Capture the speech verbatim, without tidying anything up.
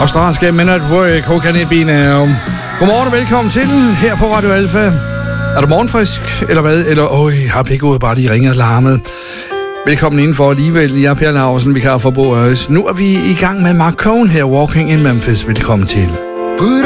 Australske Men at Work, Hokanebine. Godmorgen og velkommen til her på Radio Alfa. Er du morgenfrisk, eller hvad? Eller, øj, har pikket bare de ringer larmet. Velkommen indenfor alligevel. Jeg er Per Lausen, vikar for Bo Øres. Nu er vi i gang med Mark Cohn her, Walking in Memphis. Velkommen til.